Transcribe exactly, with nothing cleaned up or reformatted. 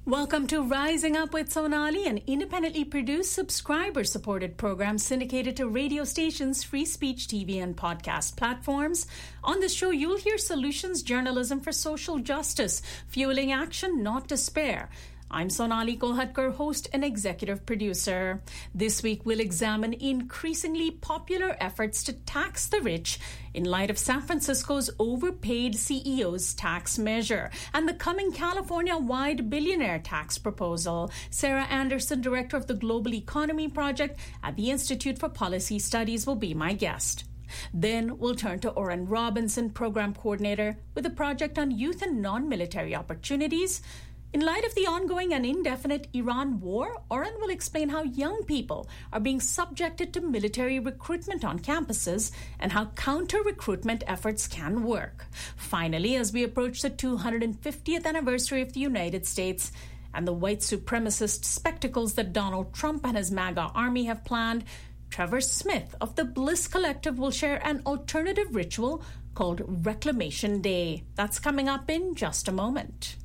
Welcome to Rising Up with Sonali, an independently produced, subscriber-supported program syndicated to radio stations, free speech T V, and podcast platforms. On this show, you'll hear solutions journalism for social justice, fueling action, not despair. I'm Sonali Kolhatkar, host and executive producer. This week, we'll examine increasingly popular efforts to tax the rich in light of San Francisco's overpaid C E O's tax measure and the coming California-wide billionaire tax proposal. Sarah Anderson, director of the Global Economy Project at the Institute for Policy Studies, will be my guest. Then we'll turn to Oren Robinson, program coordinator with a project on youth and non-military opportunities. In light of the ongoing and indefinite Iran war, Oren will explain how young people are being subjected to military recruitment on campuses and how counter-recruitment efforts can work. Finally, as we approach the two hundred fiftieth anniversary of the United States and the white supremacist spectacles that Donald Trump and his MAGA army have planned, Trevor Smith of the Bliss Collective will share an alternative ritual called Reclamation Day. That's coming up in just a moment.